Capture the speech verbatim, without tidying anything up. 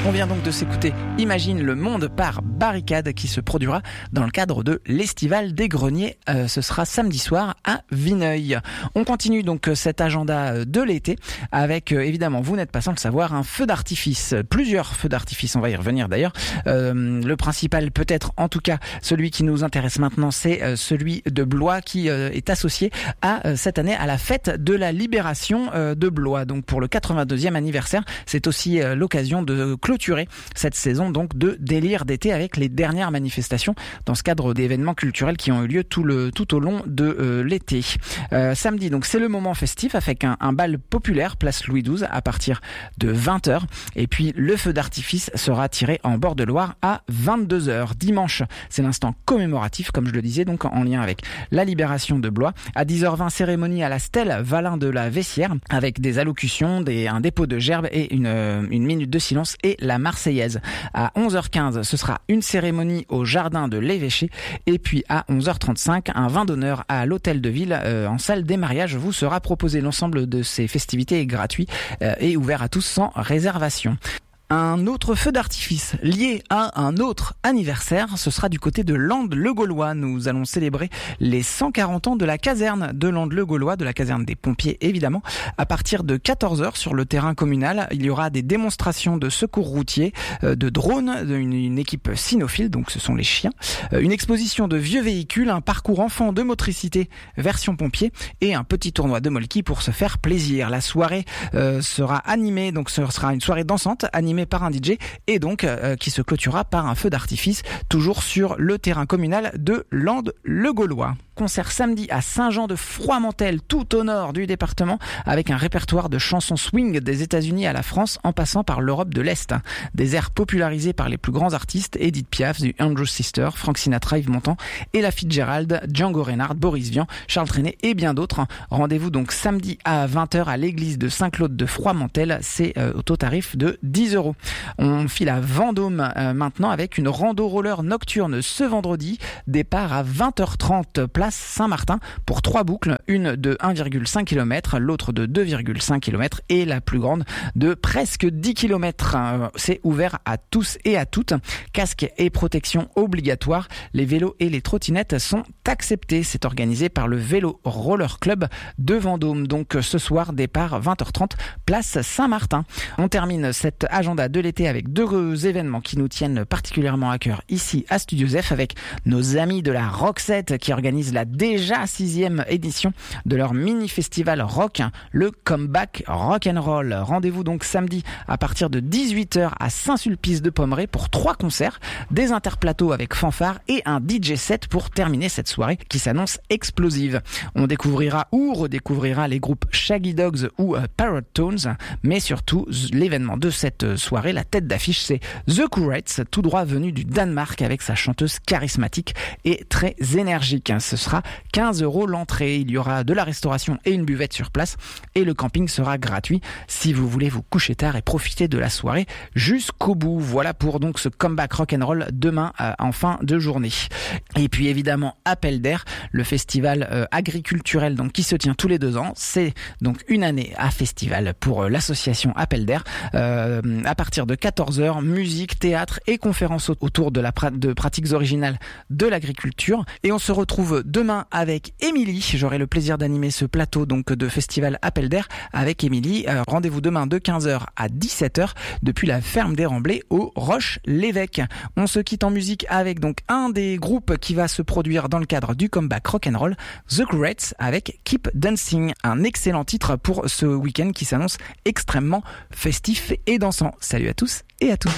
On vient donc de s'écouter Imagine le monde par Barricade qui se produira dans le cadre de l'Estival des Greniers. Euh, ce sera samedi soir à Vineuil. On continue donc cet agenda de l'été avec euh, évidemment, vous n'êtes pas sans le savoir, un feu d'artifice. Plusieurs feux d'artifice, on va y revenir d'ailleurs. Euh, le principal peut-être, en tout cas celui qui nous intéresse maintenant, c'est euh, celui de Blois qui euh, est associé à euh, cette année à la fête de la libération euh, de Blois. Donc pour le quatre-vingt-deuxième anniversaire, c'est aussi euh, l'occasion de clôturer cette saison donc de délire d'été avec les dernières manifestations dans ce cadre d'événements culturels qui ont eu lieu tout le tout au long de euh, l'été. Euh, samedi donc c'est le moment festif avec un, un bal populaire place Louis douze à partir de vingt heures et puis le feu d'artifice sera tiré en bord de Loire à vingt-deux heures. Dimanche, c'est l'instant commémoratif comme je le disais donc en lien avec la libération de Blois. À dix heures vingt, cérémonie à la stèle Valin de la Vessière avec des allocutions, des, un dépôt de gerbes et une, une minute de silence et la Marseillaise. À onze heures quinze, ce sera une cérémonie au jardin de l'évêché et puis à onze heures trente-cinq, un vin d'honneur à l'hôtel de ville euh, en salle des mariages vous sera proposé. L'ensemble de ces festivités est gratuit euh, et ouvert à tous sans réservation. Un autre feu d'artifice lié à un autre anniversaire, ce sera du côté de Landes-le-Gaulois. Nous allons célébrer les cent quarante ans de la caserne de Landes-le-Gaulois, de la caserne des pompiers évidemment. À partir de quatorze heures sur le terrain communal, il y aura des démonstrations de secours routiers, de drones, d'une une équipe cynophile, donc ce sont les chiens, une exposition de vieux véhicules, un parcours enfant de motricité version pompier et un petit tournoi de molki pour se faire plaisir. La soirée euh, sera animée, donc ce sera une soirée dansante animée par un D J et donc euh, qui se clôturera par un feu d'artifice toujours sur le terrain communal de Landes-le-Gaulois. Concert samedi à Saint-Jean-de-Froidmantel, tout au nord du département, avec un répertoire de chansons swing des États-Unis à la France en passant par l'Europe de l'Est. Des airs popularisés par les plus grands artistes, Edith Piaf, du Andrew Sister, Frank Sinatra, Yves Montand, Ella Fitzgerald, Django Reinhardt, Boris Vian, Charles Trenet et bien d'autres. Rendez-vous donc samedi à vingt heures à l'église de Saint-Claude de Froidmantel, c'est euh, au taux tarif de dix euros. On file à Vendôme euh, maintenant avec une rando roller nocturne ce vendredi, départ à vingt heures trente, place Saint-Martin pour trois boucles, une de un virgule cinq kilomètres, l'autre de deux virgule cinq kilomètres et la plus grande de presque dix kilomètres. C'est ouvert à tous et à toutes. Casque et protection obligatoire. Les vélos et les trottinettes sont acceptés. C'est organisé par le Vélo Roller Club de Vendôme. Donc ce soir, départ vingt heures trente, place Saint-Martin. On termine cet agenda de l'été avec deux événements qui nous tiennent particulièrement à cœur ici à Studio Zef avec nos amis de la Roxette qui organisent la déjà sixième édition de leur mini-festival rock, le Comeback Rock'n'Roll. Rendez-vous donc samedi à partir de dix-huit heures à Saint-Sulpice-de-Pommerais pour trois concerts, des interplateaux avec fanfare et un D J set pour terminer cette soirée qui s'annonce explosive. On découvrira ou redécouvrira les groupes Shaggy Dogs ou Parrot Tones, mais surtout l'événement de cette soirée, la tête d'affiche, c'est The Courettes, tout droit venu du Danemark avec sa chanteuse charismatique et très énergique. Ce sera quinze euros l'entrée. Il y aura de la restauration et une buvette sur place et le camping sera gratuit si vous voulez vous coucher tard et profiter de la soirée jusqu'au bout. Voilà pour donc ce comeback rock'n'roll demain euh, en fin de journée. Et puis évidemment Appel d'air, le festival euh, agriculturel donc qui se tient tous les deux ans. C'est donc une année à festival pour euh, l'association Appel d'air. Euh, à partir de quatorze heures, musique, théâtre et conférences autour de la pra- de pratiques originales de l'agriculture. Et on se retrouve demain avec Émilie. J'aurai le plaisir d'animer ce plateau donc de festival Appel d'air avec Émilie. Euh, rendez-vous demain de quinze heures à dix-sept heures depuis la ferme des Remblais au Roche-l'Évêque. On se quitte en musique avec donc un des groupes qui va se produire dans le cadre du comeback rock'n'roll, The Courettes avec Keep Dancing. Un excellent titre pour ce week-end qui s'annonce extrêmement festif et dansant. Salut à tous et à toutes.